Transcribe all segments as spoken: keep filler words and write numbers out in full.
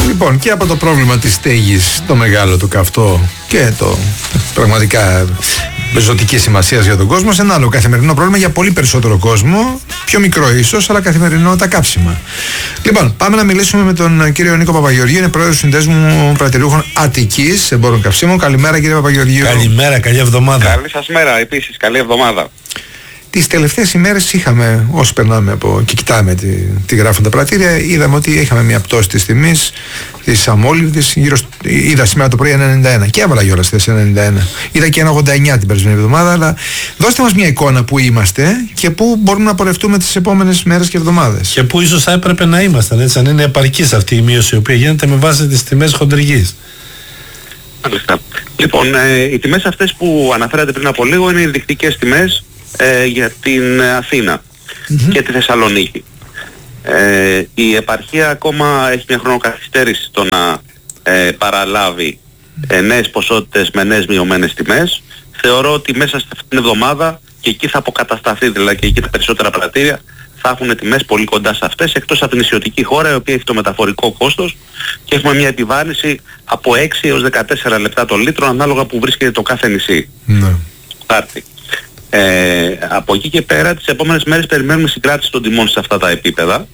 Λοιπόν, και από το πρόβλημα της στέγης, το μεγάλο, το καυτό και το πραγματικά ζωτική σημασία για τον κόσμο, σε ένα άλλο καθημερινό πρόβλημα για πολύ περισσότερο κόσμο, πιο μικρό ίσως, αλλά καθημερινό, τα κάψιμα. Λοιπόν, πάμε να μιλήσουμε με τον κύριο Νίκο Παπαγεωργίου, είναι πρόεδρος του Συνδέσμου Πρατηριούχων Αττικής Εμπόρων Καυσίμων. Καλημέρα, κύριε Παπαγεωργίου. Καλημέρα, καλή εβδομάδα. Καλή σας μέρα, επίσης, καλή εβδομάδα. Τις τελευταίες ημέρες είχαμε, όσοι περνάμε από και κοιτάμε τι, τι γράφουν τα πρατήρια, είδαμε ότι είχαμε μια πτώση της τιμής της αμόλυβδης, γύρω στο, είδα σήμερα το πρωί ένα ενενήντα ένα και έβαλα κιόλας στις ενενήντα ένα. Είδα και ένα ογδόντα εννιά την περσμένη εβδομάδα, αλλά δώστε μας μια εικόνα που είμαστε και που μπορούμε να πορευτούμε τις επόμενες μέρες και εβδομάδες. Και που ίσως θα έπρεπε να ήμασταν, έτσι, αν είναι επαρκής αυτή η μείωση, η οποία γίνεται με βάση τις τιμές χοντρικής. Λοιπόν, ε, οι τιμές αυτές που αναφέρατε πριν από λίγο είναι οι δεικτικές τιμές ε, για την Αθήνα mm-hmm. και τη Θεσσαλονίκη. Ε, η επαρχία ακόμα έχει μια χρονοκαθυστέρηση στο να ε, παραλάβει ε, νέες ποσότητες με νέες μειωμένες τιμές. Θεωρώ ότι μέσα σε αυτήν την εβδομάδα και εκεί θα αποκατασταθεί, δηλαδή και εκεί τα περισσότερα πρατήρια θα έχουν τιμές πολύ κοντά σε αυτές, εκτός από την νησιωτική χώρα, η οποία έχει το μεταφορικό κόστος και έχουμε μια επιβάρυνση από έξι έως δεκατέσσερα λεπτά το λίτρο ανάλογα που βρίσκεται το κάθε νησί. Ναι. Πάρτι. Ε, από εκεί και πέρα τις επόμενες μέρες περιμένουμε συγκράτηση των τιμών σε αυτά τα επίπεδα.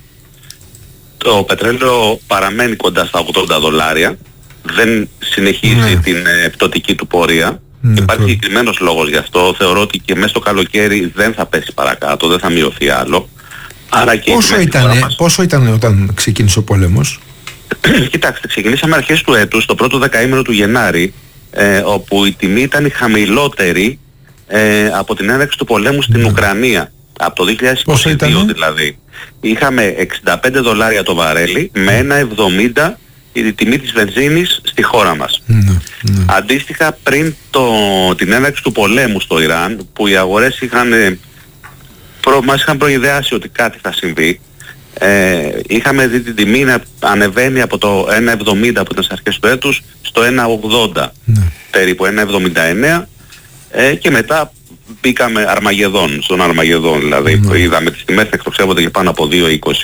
Το πετρέλαιο παραμένει κοντά στα ογδόντα δολάρια, δεν συνεχίζει ναι. την ε, πτωτική του πορεία. Ναι, υπάρχει συγκεκριμένος λόγος γι' αυτό. Θεωρώ ότι και μέσα στο καλοκαίρι δεν θα πέσει παρακάτω, δεν θα μειωθεί άλλο. Άρα και πόσο, ήτανε, μας... πόσο ήταν όταν ξεκίνησε ο πόλεμος? Κοιτάξτε, ξεκινήσαμε αρχές του έτους, το πρώτο δεκαήμερο του Γενάρη, ε, όπου η τιμή ήταν η χαμηλότερη ε, από την έναρξη του πολέμου στην ναι. Ουκρανία. Από το δύο χιλιάδες είκοσι δύο δηλαδή. Είχαμε εξήντα πέντε δολάρια το βαρέλι με ένα εβδομήντα η τιμή της βενζίνης στη χώρα μας. Ναι, ναι. Αντίστοιχα πριν το, την έναρξη του πολέμου στο Ιράν, που οι αγορές είχαν, προ, μας είχαν προειδεάσει ότι κάτι θα συμβεί, ε, είχαμε δει την τιμή να ανεβαίνει από το ένα εβδομήντα που ήταν στις αρχές του έτους στο ένα ογδόντα, ναι. περίπου ένα εβδομήντα εννέα, ε, και μετά μπήκαμε Αρμαγεδόν, στον Αρμαγεδόν δηλαδή, ναι. είδαμε τις τιμές να εκτοξεύονται και πάνω από δύο είκοσι.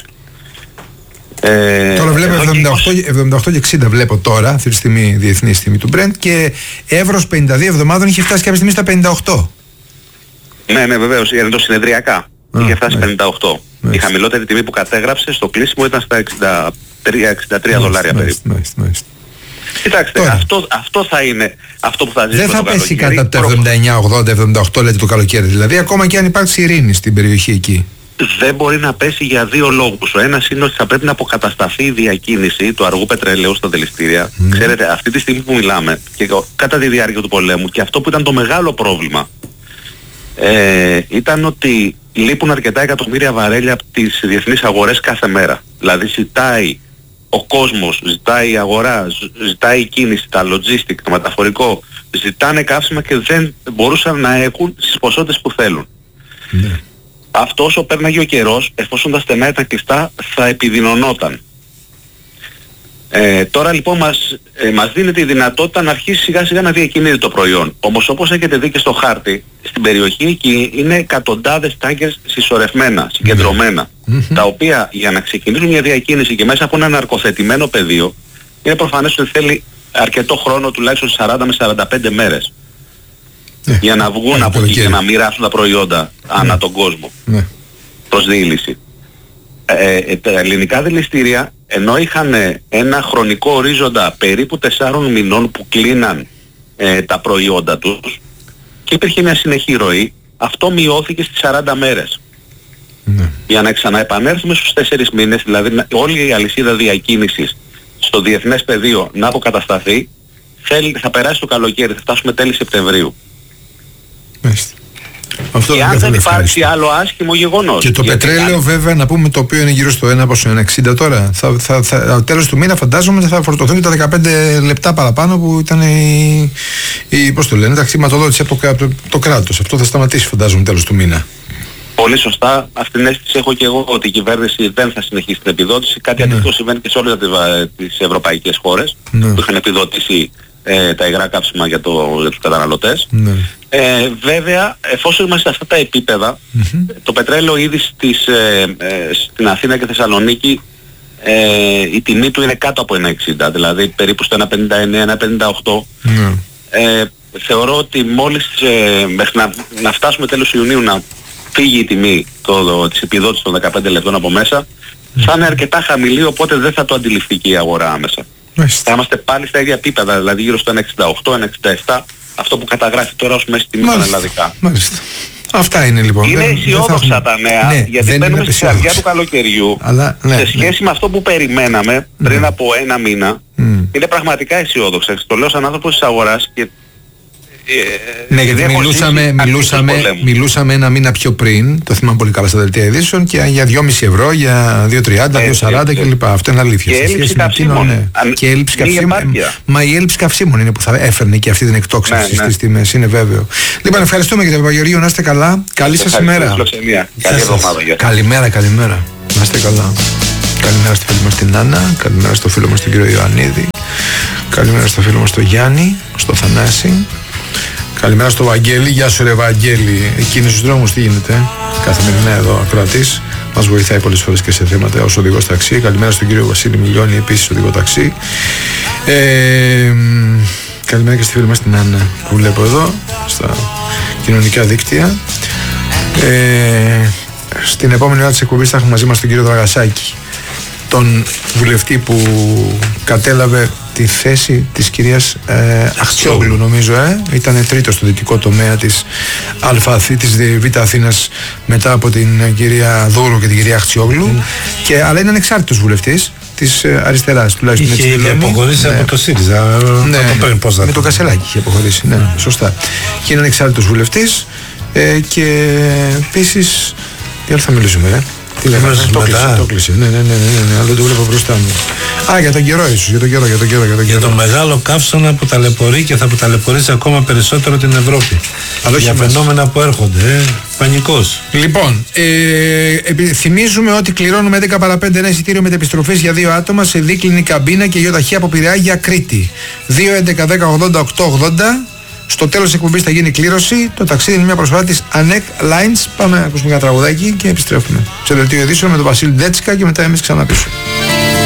Ε, τώρα βλέπω εβδομήντα οκτώ και εξήντα βλέπω τώρα, αυτή τη στιγμή διεθνή τιμή του Brent, και εύρος πενήντα δύο εβδομάδων είχε φτάσει κάποια στιγμή στα πενήντα οκτώ. Ναι, ναι, βεβαίως, είναι το συνεδριακά. Α, είχε φτάσει ναι. πενήντα οκτώ. Ναι. Η χαμηλότερη τιμή που κατέγραψε στο κλείσιμο ήταν στα εξήντα τρία, εξήντα τρία δολάρια περίπου. Μάλιστα, μάλιστα. Κοιτάξτε, αυτό, αυτό θα είναι αυτό που θα ζήσουμε. Δεν θα το πέσει καλοκαίρι. κατά το εβδομήντα εννιά, ογδόντα, εβδομήντα οκτώ λέτε το καλοκαίρι, δηλαδή ακόμα και αν υπάρξει ειρήνη στην περιοχή εκεί. Δεν μπορεί να πέσει για δύο λόγους. Ο ένας είναι ότι θα πρέπει να αποκατασταθεί η διακίνηση του αργού πετρελαίου στα τελιστήρια. Mm. Ξέρετε, αυτή τη στιγμή που μιλάμε και κατά τη διάρκεια του πολέμου, και αυτό που ήταν το μεγάλο πρόβλημα ε, ήταν ότι λείπουν αρκετά εκατομμύρια βαρέλια από τις διεθνείς αγορές κάθε μέρα. Δηλαδή ζητάει ο κόσμος, ζητάει η αγορά, ζητάει η κίνηση, τα logistic, το μεταφορικό, ζητάνε καύσιμα και δεν μπορούσαν να έχουν στις ποσότητες που θέλουν. Mm. Αυτό όσο πέρναγε ο καιρός, εφόσον τα στενά ήταν κλειστά, θα επιδεινωνόταν. Ε, τώρα λοιπόν μας, ε, μας δίνεται η δυνατότητα να αρχίσει σιγά σιγά να διακινείται το προϊόν. Όμως όπως έχετε δει και στο χάρτη, στην περιοχή εκεί είναι εκατοντάδες τάγκερς συσσωρευμένα, συγκεντρωμένα, mm-hmm. τα οποία για να ξεκινήσουν μια διακίνηση και μέσα από ένα ναρκοθετημένο πεδίο, είναι προφανές ότι θέλει αρκετό χρόνο, τουλάχιστον σαράντα με σαράντα πέντε μέρες. Ναι. Για να βγουν από εκεί και να μοιράσουν τα προϊόντα ναι. ανά τον κόσμο ναι. προς διήλυση. Ε, ε, τα ελληνικά δηληστήρια, ενώ είχαν ένα χρονικό ορίζοντα περίπου τεσσάρων μηνών που κλείναν ε, τα προϊόντα τους και υπήρχε μια συνεχή ροή, αυτό μειώθηκε στις σαράντα μέρες. Ναι. Για να ξαναεπανέλθουμε στους τέσσερις μήνες, δηλαδή όλη η αλυσίδα διακίνησης στο διεθνές πεδίο να αποκατασταθεί, θέλει, θα περάσει το καλοκαίρι, θα φτάσουμε τέλη Σεπτεμβρίου. Αυτό και αν δεν υπάρξει άλλο άσχημο γεγονός. Και το πετρέλαιο αν... βέβαια να πούμε, το οποίο είναι γύρω στο ένα εξήντα τώρα, θα, θα, θα, τέλος του μήνα φαντάζομαι θα φορτωθούν και τα δεκαπέντε λεπτά παραπάνω που ήταν η, η, πώς το λένε, τα χρηματοδότηση από το, το, το κράτος. Αυτό θα σταματήσει φαντάζομαι τέλος του μήνα. Πολύ σωστά. Αυτή την αίσθηση έχω και εγώ ότι η κυβέρνηση δεν θα συνεχίσει την επιδότηση. Κάτι ναι. αντίστοιχο συμβαίνει και σε όλες τις ευρωπαϊκές χώρες ναι. που είχαν επιδοτήσει ε, τα υγρά καύσιμα για, το, για τους καταναλωτές. Ναι. Ε, βέβαια, εφόσον είμαστε σε αυτά τα επίπεδα, mm-hmm. το πετρέλαιο ήδη στις, ε, ε, στην Αθήνα και Θεσσαλονίκη ε, η τιμή του είναι κάτω από ένα εξήντα, δηλαδή περίπου στο ένα πενήντα εννέα, ένα πενήντα οκτώ. Mm. Ε, θεωρώ ότι μόλις ε, μέχρι να, να φτάσουμε τέλος Ιουνίου να φύγει η τιμή το, το, της επιδότησης των δεκαπέντε λεπτών από μέσα, mm. θα είναι αρκετά χαμηλή, οπότε δεν θα το αντιληφθεί και η αγορά άμεσα. Mm. Θα είμαστε πάλι στα ίδια επίπεδα, δηλαδή γύρω στο ένα εξήντα οκτώ, ένα εξήντα επτά, αυτό που καταγράφει τώρα ως μέση τιμή των ελλαδικά. Μάλιστα. Αυτά είναι λοιπόν. Είναι αισιόδοξα έχουμε... τα νέα, ναι, γιατί μπαίνουμε στη καρδιά του καλοκαιριού. Αλλά, ναι, σε σχέση ναι. με αυτό που περιμέναμε πριν mm. από ένα μήνα, mm. είναι πραγματικά αισιόδοξα. Το λέω σαν άνθρωπος της αγοράς και... Ε, ναι, γιατί μιλούσαμε, μιλούσαμε, μιλούσαμε ένα μήνα πιο πριν, το θυμάμαι πολύ καλά στα δελτία ειδήσεων, και για δυόμισι ευρώ, για δύο τριάντα, δύο σαράντα κλπ. Αυτό είναι αλήθεια. Και έλλειψη καυσίμων. Ναι. Και έλλειψη καυσίμων. Μα η έλλειψη καυσίμων είναι που θα έφερνε και αυτή την εκτόξευση ναι, ναι. στις τιμές, είναι βέβαιο. Λοιπόν, ευχαριστούμε κύριε Παπαγεωργίου, να είστε καλά. Καλή σας ημέρα. Καλή εβδομάδα. Καλημέρα, καλημέρα. Να είστε καλά. Καλημέρα στη φίλη μας την Άννα, καλημέρα στο φίλο μας τον κύριο Ιωαννίδη, καλημέρα στο φίλο μας τον Γιάννη, στο Θανάση. Καλημέρα στο Βαγγέλη, γεια σου ρε Βαγγέλη. Εκείνοι στους δρόμους τι γίνεται? Καθημερινά εδώ ακροατής. Μας βοηθάει πολλές φορές και σε θέματα ως οδηγός ταξί. Καλημέρα στον κύριο Βασίλη Μιλιώνη, επίσης οδηγό ταξί. Ε, καλημέρα και στη φίλη μας την Άννα που βλέπω εδώ στα κοινωνικά δίκτυα. Ε, στην επόμενη ώρα της εκπομπής θα έχουμε μαζί μας τον κύριο Δραγασάκη, τον βουλευτή που κατέλαβε τη θέση της κυρίας ε, Αχτσιόγλου, νομίζω, ε. ήταν τρίτος στο δυτικό τομέα της Α, της Β' Αθήνας μετά από την ε, κυρία Δούρου και την κυρία Αχτσιόγλου, mm. και, αλλά είναι ανεξάρτητος βουλευτής της ε, αριστεράς, τουλάχιστον είχε, έτσι. Είχε αποχωρήσει ναι. από το ΣΥΡΙΖΑ. Ναι, το παίρνει, πώς με το Κασελάκι είχε αποχωρήσει, ναι, mm. σωστά. Και είναι ανεξάρτητος βουλευτής ε, και επίσης, τι άλλο θα μιλήσουμε, ε. Τι λέμε, το κλείσε, το κλείσε. Ναι, ναι, ναι, ναι, ναι, αλλά δεν το βλέπω μπροστά μου. Α, για τον καιρό ίσως, για τον καιρό, για τον καιρό, για τον καιρό. Για τον μεγάλο καύσωνα που ταλαιπωρεί και θα που ταλαιπωρήσει ακόμα περισσότερο την Ευρώπη. Αλλά για φαινόμενα που έρχονται, ε, πανικός. Λοιπόν, ε, θυμίζουμε ότι κληρώνουμε έντεκα παρά πέντε ένα εισιτήριο μετεπιστροφής για δύο άτομα σε δίκλινη καμπίνα και ιοταχή από Πειραιά για Κρήτη. δύο έντεκα δέκα ογδόντα οκτώ ογδόντα. Στο τέλος της εκπομπής θα γίνει κλήρωση. Το ταξίδι είναι μια προσφορά της Anek Lines. Πάμε να ακούσουμε ένα τραγουδάκι και επιστρέφουμε σε δελτίο ειδήσεων με τον Βασίλη Ντέτσικα και μετά εμείς ξανά πίσω.